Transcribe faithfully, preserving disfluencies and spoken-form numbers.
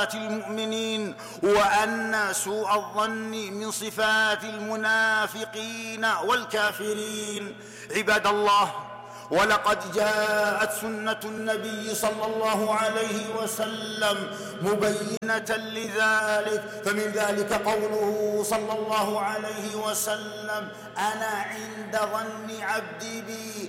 صفات المؤمنين، وأن سوء الظن من صفات المنافقين والكافرين. عباد الله، ولقد جاءت سنة النبي صلى الله عليه وسلم مبينة لذلك، فمن ذلك قوله صلى الله عليه وسلم: أنا عند ظن عبدي بي،